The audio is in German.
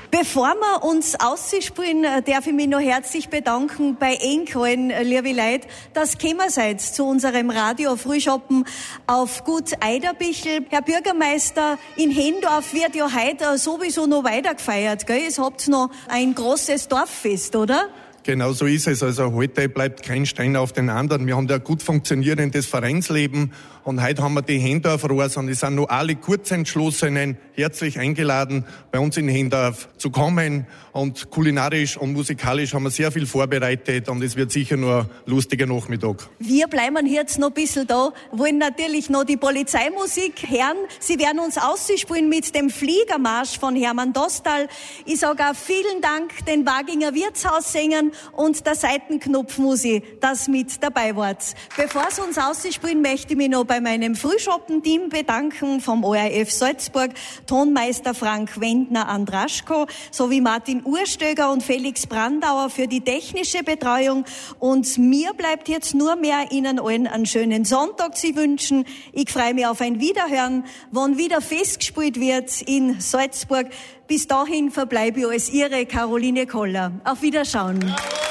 Bevor wir uns ausspielen, darf ich mich noch herzlich bedanken bei Enkeln, liebe Leute, dass gekommen seid zu unserem Radio-Frühschoppen auf Gut Eiderbichel. Herr Bürgermeister, in Hendorf wird ja heute sowieso noch weiter gefeiert, gell? Ihr habt noch ein großes Dorffest, oder? Genau so ist es. Also heute bleibt kein Stein auf den anderen. Wir haben ja gut funktionierendes Vereinsleben und heute haben wir die Hendorf-Rohrs und es sind noch alle Kurzentschlossenen herzlich eingeladen, bei uns in Hendorf zu kommen, und kulinarisch und musikalisch haben wir sehr viel vorbereitet und es wird sicher nur ein lustiger Nachmittag. Wir bleiben jetzt noch ein bisschen da, wollen natürlich noch die Polizeimusik hören. Sie werden uns ausspielen mit dem Fliegermarsch von Hermann Dostal. Ich sage auch vielen Dank den Waginger Wirtshaussängern und der Seitenknopfmusik, das mit dabei wart. Bevor Sie uns ausspielen, möchte ich mich noch bei meinem Frühschoppen-Team bedanken vom ORF Salzburg, Tonmeister Frank Wendner-Andraschko sowie Martin Urstöger und Felix Brandauer für die technische Betreuung. Und mir bleibt jetzt nur mehr, Ihnen allen einen schönen Sonntag zu wünschen. Ich freue mich auf ein Wiederhören, wann wieder festgespielt wird in Salzburg. Bis dahin verbleibe ich als Ihre Caroline Koller. Auf Wiederschauen.